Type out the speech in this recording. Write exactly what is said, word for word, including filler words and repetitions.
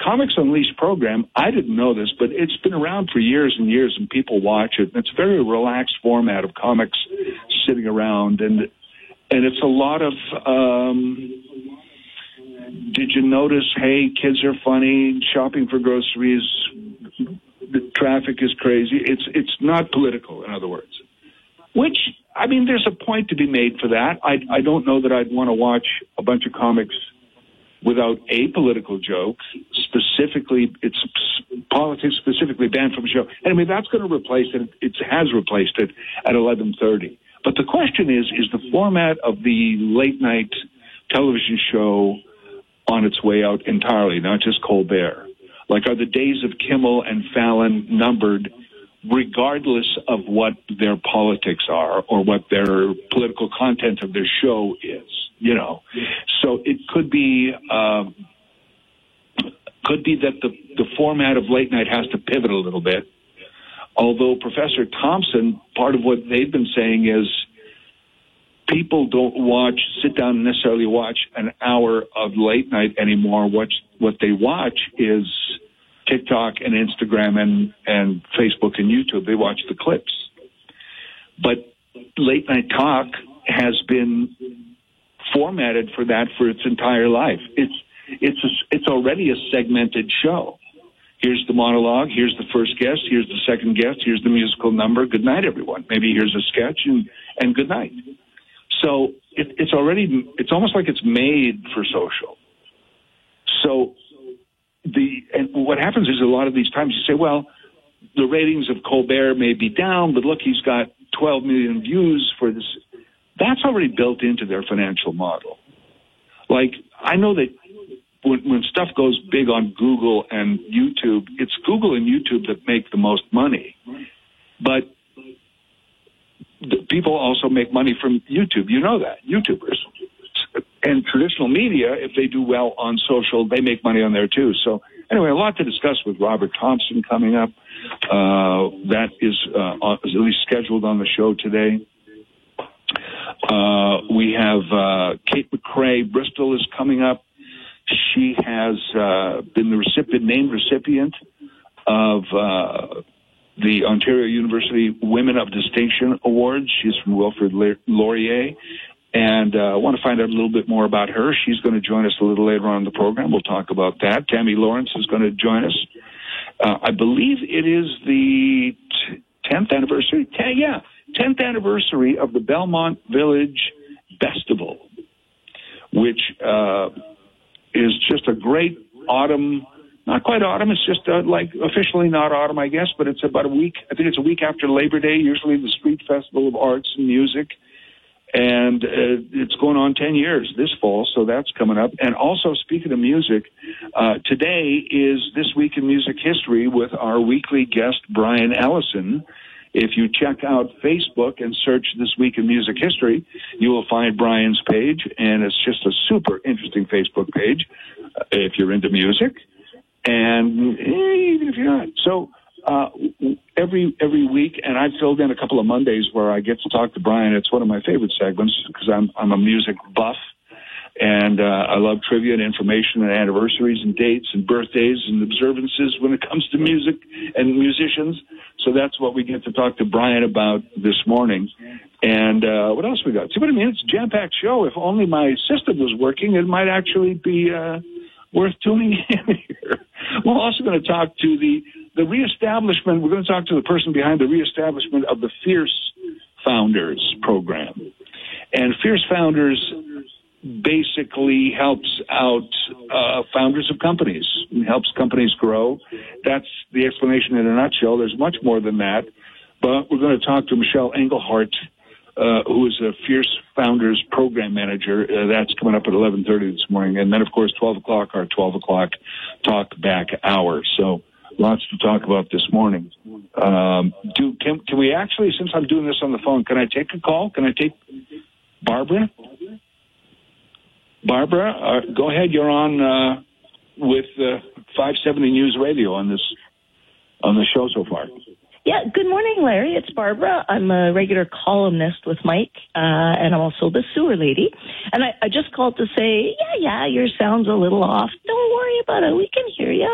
Comics Unleashed program, I didn't know this, but it's been around for years and years, and people watch it. It's a very relaxed format of comics sitting around, and and it's a lot of, um, did you notice, hey, kids are funny, shopping for groceries, the traffic is crazy. It's it's not political, in other words. Which, I mean, there's a point to be made for that. I, I don't know that I'd want to watch a bunch of comics without apolitical jokes. Specifically, it's politics specifically banned from the show. Anyway, that's going to replace it. It has replaced it at eleven thirty. But the question is, is the format of the late-night television show on its way out entirely, not just Colbert? Like, are the days of Kimmel and Fallon numbered regardless of what their politics are or what their political content of their show is, you know? So it could be um, could be that the, the format of late night has to pivot a little bit. Although Professor Thompson, part of what they've been saying is people don't watch, sit down and necessarily watch an hour of late night anymore. What, what they watch is TikTok and Instagram and, and Facebook and YouTube. They watch the clips. But late night talk has been formatted for that for its entire life. It's it's a, it's already a segmented show. Here's the monologue. Here's the first guest. Here's the second guest. Here's the musical number. Good night, everyone. Maybe here's a sketch and, and good night. So it, it's already, it's almost like it's made for social. So the, and what happens is a lot of these times you say, well, the ratings of Colbert may be down, but look, he's got twelve million views for this. That's already built into their financial model. Like, I know that when, when stuff goes big on Google and YouTube, it's Google and YouTube that make the most money. But the people also make money from YouTube. You know that, YouTubers. And traditional media, if they do well on social, they make money on there too. So anyway, a lot to discuss with Robert Thompson coming up. Uh, that is, uh, is at least scheduled on the show today. Uh, we have uh, Kate McCrae. Bristol is coming up. She has uh, been the recipient, named recipient of uh, the Ontario University Women of Distinction Awards. She's from Wilfrid Laurier. And uh, I want to find out a little bit more about her. She's going to join us a little later on in the program. We'll talk about that. Tammy Lawrence is going to join us. Uh, I believe it is the tenth anniversary. Ten, yeah, tenth anniversary of the Belmont Village Festival, which uh, is just a great autumn. Not quite autumn. It's just uh, like officially not autumn, I guess, but it's about a week. I think it's a week after Labor Day, usually the Street Festival of Arts and Music. And uh, it's going on ten years this fall, so that's coming up. And also, speaking of music, uh, today is This Week in Music History with our weekly guest, Brian Ellison. If you check out Facebook and search This Week in Music History, you will find Brian's page, and it's just a super interesting Facebook page uh, if you're into music, and eh, even if you're not. So uh, every every week, and I've filled in a couple of Mondays where I get to talk to Brian. It's one of my favorite segments because I'm I'm a music buff, and uh, I love trivia and information and anniversaries and dates and birthdays and observances when it comes to music and musicians. So that's what we get to talk to Brian about this morning. And uh, what else we got? See what I mean? It's a jam-packed show. If only my system was working, it might actually be uh, worth tuning in here. We're also going to talk to the, the reestablishment. We're going to talk to the person behind the reestablishment of the Fierce Founders program. And Fierce Founders basically helps out uh, founders of companies, helps companies grow. That's the explanation in a nutshell. There's much more than that. But we're going to talk to Michelle Engelhart, uh, who is a Fierce Founders program manager. Uh, that's coming up at eleven thirty this morning. And then, of course, twelve o'clock, our twelve o'clock talk back hour. So lots to talk about this morning. Um, do can, can we actually, since I'm doing this on the phone, can I take a call? Can I take Barbara? Barbara, uh, go ahead. You're on uh, with uh, five seventy News Radio on this on the show so far. Yeah, good morning, Larry. It's Barbara. I'm a regular columnist with Mike, uh, and I'm also the sewer lady. And I, I just called to say, yeah, yeah, your sound's a little off. Don't worry about it. We can hear you.